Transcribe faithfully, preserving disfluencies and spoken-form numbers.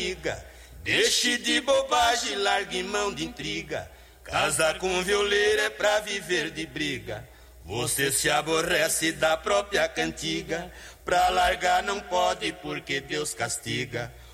amiga. Deixe de bobagem, largue mão de intriga. Casar com violeiro é pra viver de briga. Você se aborrece da própria cantiga. Pra largar não pode porque Deus castiga.